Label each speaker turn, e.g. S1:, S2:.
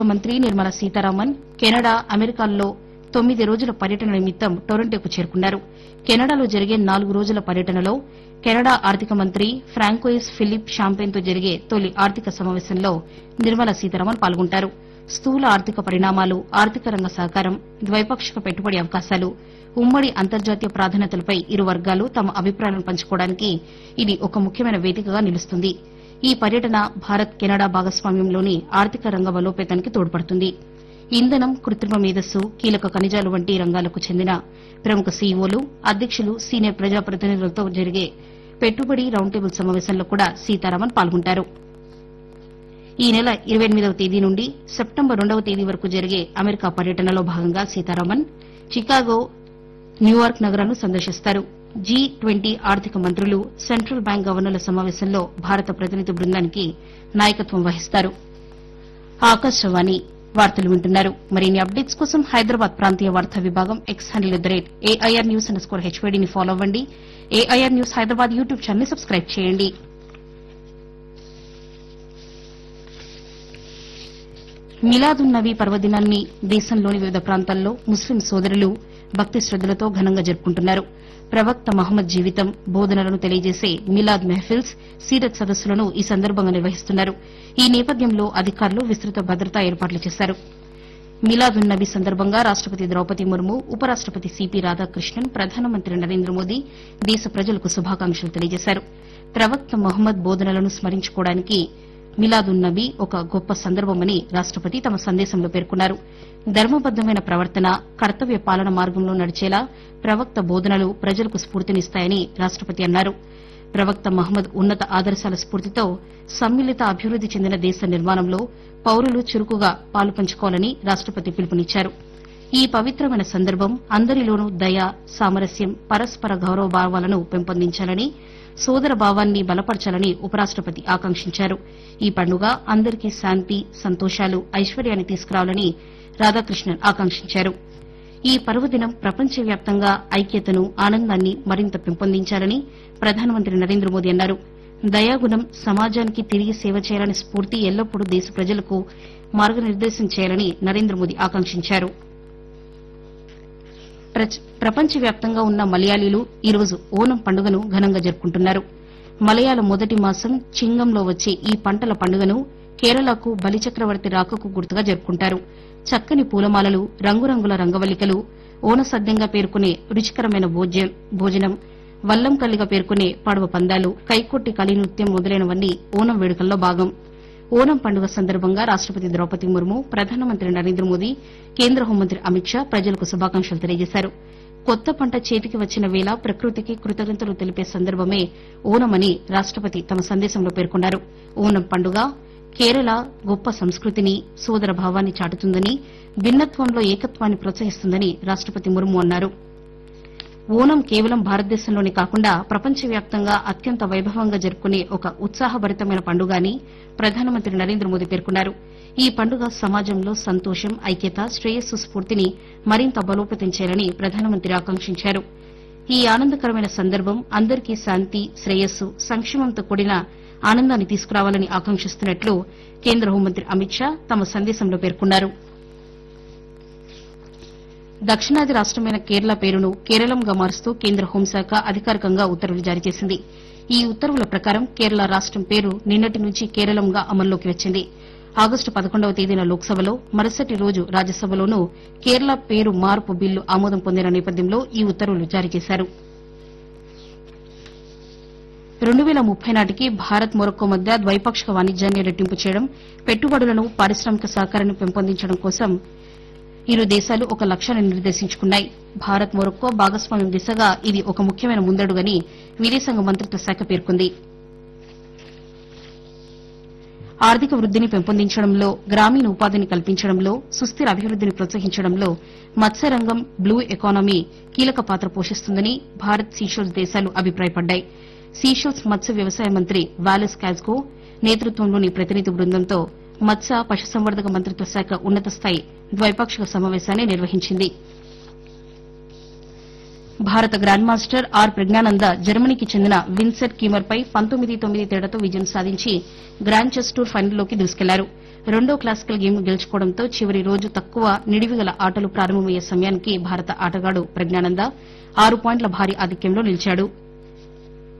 S1: మంత్రి నిర్మలా సీతారామన్ కెనడా, అమెరికాల్లో 9 రోజుల పర్యటన నిమిత్తం టొరంటోకు చేరుకున్నారు. కెనడాలో జరిగే 4 రోజుల పర్యటనలో కెనడా ఆర్థిక మంత్రి ఫ్రాంకోయిస్ ఫిలిప్ షాంపెన్తో జరిగే తొలి ఆర్థిక సమావేశంలో నిర్మలా సీతారామన్ పాల్గొంటారు. స్థూల ఆర్థిక పరిణామాలు, ఆర్థిక రంగ సహకారం, ద్వైపాక్షిక పెట్టుబడి అవకాశాలు, ఉమ్మడి అంతర్జాతీయ ప్రాధాన్యతలపై ఇరు వర్గాలు తమ అభిప్రాయాలను పంచుకోవడానికి ఇది ఒక ముఖ్యమైన వేదికగా నిలుస్తుంది. ఈ పర్యటన భారత్ కెనడా భాగస్వామ్యంలోని ఆర్థిక రంగ బలోపేతానికి తోడ్పడుతుంది. ఇంధనం, కృత్రిమ మేధస్సు, కీలక ఖనిజాలు వంటి రంగాలకు చెందిన ప్రముఖ సీఈఓలు, అధ్యకులు, సీనియర్ ప్రజాప్రతినిధులతో జరిగే పెట్టుబడి రౌండ్ టేబుల్ సమావేశంలో కూడా సీతారామన్ పాల్గొంటారు. ఈ నెల 28వ తేదీ నుండి సెప్టెంబర్ 2వ తేదీ వరకు జరిగే అమెరికా పర్యటనలో భాగంగా సీతారామన్ చికాగో, న్యూయార్క్ నగరాలను సందర్శిస్తారు. G20 ఆర్థిక మంత్రులు, సెంట్రల్ బ్యాంక్ గవర్నర్ల సమావేశంలో భారత ప్రతినిధి బృందానికి నాయకత్వం వహిస్తారు. ఆకాశవాణి వార్తలు వింటున్నారు. మరిన్ని అప్డేట్స్ కోసం హైదరాబాద్ ప్రాంతీయ వార్తా విభాగం ఎక్స్ హ్యాండిల్ @AIRnews_HYD ని ఫాలో అవ్వండి. AIR news Hyderabad YouTube channel ని సబ్స్క్రైబ్ చేయండి. మిలాదున్ నబీ పర్వదినాన్ని దేశంలోని వివిధ ప్రాంతాల్లో ముస్లిం సోదరులు భక్తి శ్రద్దలతో ఘనంగా జరుపుకుంటున్నారు. ప్రవక్త మహమ్మద్ జీవితం, బోధనలను తెలియజేసే మిలాద్ మెహఫిల్స్, సీరత్ సదస్సులను ఈ సందర్భంగా నిర్వహిస్తున్నారు. ఈ నేపథ్యంలో అధికారులు విస్తృత భద్రతా ఏర్పాట్లు చేశారు. మిలాదున్ నబీ సందర్భంగా రాష్టపతి ద్రౌపది ముర్ము, ఉపరాష్టపతి సిపి రాధాకృష్ణన్, ప్రధానమంత్రి నరేంద్ర మోదీ దేశ ప్రజలకు శుభాకాంక్షలు తెలియజేశారు. ప్రవక్త మహమ్మద్ బోధనలను స్మరించుకోవడానికి మిలాదున్ నబీ ఒక గొప్ప సందర్భమని రాష్టపతి తమ సందేశంలో పేర్కొన్నారు. ధర్మబద్దమైన ప్రవర్తన, కర్తవ్య పాలన మార్గంలో నడిచేలా ప్రవక్త బోధనలు ప్రజలకు స్ఫూర్తినిస్తాయని రాష్టపతి అన్నారు. ప్రవక్త మహమ్మద్ ఉన్నత ఆదర్శాల స్ఫూర్తితో సమ్మిళిత అభివృద్ది చెందిన దేశ నిర్మాణంలో పౌరులు చురుకుగా పాలుపంచుకోవాలని రాష్టపతి పిలుపునిచ్చారు. ఈ పవిత్రమైన సందర్భం అందరిలోనూ దయ, సామరస్యం, పరస్పర గౌరవ భావాలను పెంపొందించాలని, సోదర భావాన్ని బలపరచాలని ఉపరాష్టపతి ఆకాంక్షించారు. ఈ పండుగ అందరికీ శాంతి, సంతోషాలు, ఐశ్వర్యాన్ని తీసుకురావాలని రాధాకృష్ణన్ ఆకాంక్షించారు. ఈ పర్వదినం ప్రపంచవ్యాప్తంగా ఐక్యతను, ఆనందాన్ని మరింత పెంపొందించాలని ప్రధానమంత్రి నరేంద్ర మోదీ అన్నారు. దయాగుణం, సమాజానికి తిరిగి సేవ చేయాలనే స్ఫూర్తి ఎల్లప్పుడూ దేశ ప్రజలకు మార్గనిర్దేశం చేయాలని నరేంద్ర మోదీ ఆకాంక్షించారు. ప్రపంచవ్యాప్తంగా ఉన్న మలయాళీలు ఈరోజు ఓనం పండుగను ఘనంగా జరుపుకుంటున్నారు. మలయాళ మొదటి మాసం చింగంలో వచ్చే ఈ పంటల పండుగను కేరళకు బలిచక్రవర్తి రాకకు గుర్తుగా జరుపుకుంటారు. చక్కని పూలమాలలు, రంగురంగుల రంగవల్లికలు, ఓనసద్యంగా పేర్కొనే రుచికరమైన భోజనం, వల్లంకల్లిగా పేర్కొనే పడవ పందాలు, కైకొట్టి కలి నృత్యం మొదలైనవన్నీ ఓనం వేడుకల్లో భాగం. ఓనం పండుగ సందర్భంగా రాష్టపతి ద్రౌపది ముర్ము, ప్రధానమంత్రి నరేంద్ర మోదీ, కేంద్ర హోంమంత్రి అమిత్ షా ప్రజలకు శుభాకాంక్షలు తెలియజేశారు. కొత్త పంట చేతికి వచ్చిన వేళ ప్రకృతికి కృతజ్ఞతలు తెలిపే సందర్భమే ఓనమని రాష్టపతి తమ సందేశంలో పేర్కొన్నారు. ఓనం పండుగ కేరళ గొప్ప సంస్కృతిని, సోదర భావాన్ని చాటుతుందని, భిన్నత్వంలో ఏకత్వాన్ని ప్రోత్సహిస్తుందని రాష్టపతి ముర్ము అన్నారు. ఓనం కేవలం భారతదేశంలోనే కాకుండా ప్రపంచవ్యాప్తంగా అత్యంత వైభవంగా జరుపుకునే ఒక ఉత్సాహభరితమైన పండుగ అని ప్రధానమంత్రి నరేంద్ర మోదీ పేర్కొన్నారు. ఈ పండుగ సమాజంలో సంతోషం, ఐక్యత, శ్రేయస్సు స్ఫూర్తిని మరింత బలోపేతం చేయాలని ప్రధానమంత్రి ఆకాంక్షించారు. ఈ ఆనందకరమైన సందర్భం అందరికీ శాంతి, శ్రేయస్సు, సంక్షేమంతో కూడిన ఆనందాన్ని తీసుకురావాలని ఆకాంక్షిస్తున్నట్లు కేంద్ర హోంమంత్రి అమిత్ షా తమ సందేశంలో పేర్కొన్నారు. దక్షిణాది రాష్టమైన కేరళ పేరును కేరళంగా మారుస్తూ కేంద్ర హోంశాఖ అధికారికంగా ఉత్తర్వులు జారీ చేసింది. ఈ ఉత్తర్వుల ప్రకారం కేరళ రాష్టం పేరు నిన్నటి నుంచి కేరళంగా అమల్లోకి వచ్చింది. ఆగస్టు 11వ తేదీన లోక్సభలో, మరుసటి రోజు రాజ్యసభలోనూ కేరళ పేరు మార్పు బిల్లు ఆమోదం పొందిన నేపథ్యంలో ఈ ఉత్తర్వులు జారీ చేశారు. 2030 నాటికి భారత్, మొరక్కో మధ్య ద్వైపాక్షిక వాణిజ్యాన్ని రెట్టింపు చేయడం, పెట్టుబడులను, పారిశ్రామిక సహకారాన్ని పెంపొందించడం కోసం ఇరు దేశాలు ఒక లక్ష్యాన్ని నిర్దేశించుకున్నాయి. భారత్, మొరక్కో భాగస్వామ్యం దిశగా ఇది ఒక ముఖ్యమైన ముందడుగని విదేశాంగ మంత్రిత్వ శాఖ పేర్కొంది. ఆర్థిక వృద్దిని పెంపొందించడంలో, గ్రామీణ ఉపాధిని కల్పించడంలో, సుస్థిర అభివృద్దిని ప్రోత్సహించడంలో మత్స్యరంగం, బ్లూ ఎకానమీ కీలక పాత్ర పోషిస్తుందని భారత్, సీషెల్స్ దేశాలు అభిప్రాయపడ్డాయి. సీషెల్స్ మత్స్య వ్యవసాయ మంత్రి వాలెస్ కాజ్కో నేతృత్వంలోని ప్రతినిధి బృందంతో మత్స్య, పశుసంవర్ధక మంత్రిత్వ శాఖ ఉన్నత స్థాయి ద్వైపాక్షిక సమావేశాన్ని నిర్వహించింది. భారత గ్రాండ్ మాస్టర్ ఆర్ ప్రజ్ఞానంద జర్మనీకి చెందిన విన్సెంట్ కీమర్పై 19-9 తేడాతో విజయం సాధించి గ్రాండ్ చెస్ టూర్ ఫైనల్లోకి దూసుకెళ్లారు. రెండో క్లాసికల్ గేమ్ గెలుచుకోవడంతో చివరి రోజు తక్కువ నిడివిగల ఆటలు ప్రారంభమయ్యే సమయానికి భారత ఆటగాడు ప్రజ్ఞానంద 6 పాయింట్ల భారీ ఆధిక్యంలో నిలిచాడు.